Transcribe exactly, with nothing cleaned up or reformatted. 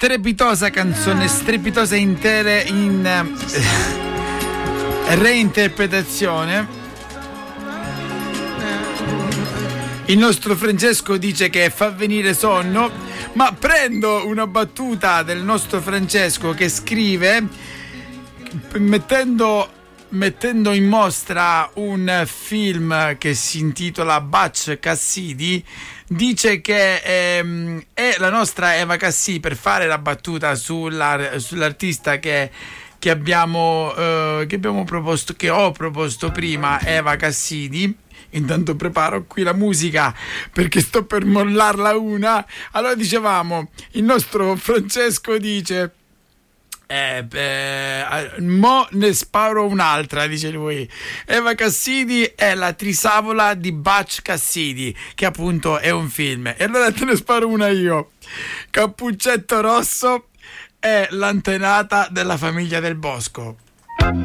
strepitosa canzone, strepitosa intere in eh, reinterpretazione. Il nostro Francesco dice che fa venire sonno, ma prendo una battuta del nostro Francesco che scrive mettendo mettendo in mostra un film che si intitola Butch Cassidy. Dice che ehm, è la nostra Eva Cassidy, per fare la battuta sulla, sull'artista che, che abbiamo eh, che abbiamo proposto, che ho proposto prima, Eva Cassidy. Intanto preparo qui la musica perché sto per mollarla una. Allora dicevamo, il nostro Francesco dice Eh, eh, mo ne sparo un'altra, dice lui. Eva Cassidy è la trisavola di Butch Cassidy, che appunto è un film. E allora te ne sparo una io. Cappuccetto Rosso è l'antenata della famiglia del Bosco.